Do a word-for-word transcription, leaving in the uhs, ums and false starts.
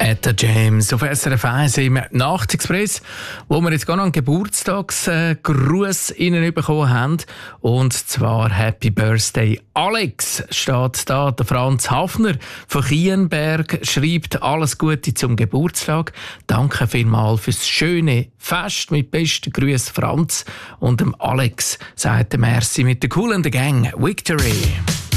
Etta James auf S R F eins im Nachtexpress, wo wir jetzt gerade noch einen Geburtstagsgruß Ihnen bekommen haben. Und zwar Happy Birthday Alex steht da. Der Franz Hafner von Kienberg schreibt alles Gute zum Geburtstag. Danke vielmals fürs schöne Fest. Mit besten Grüßen Franz. Und dem Alex sagt der Merci mit der coolen Gang Victory.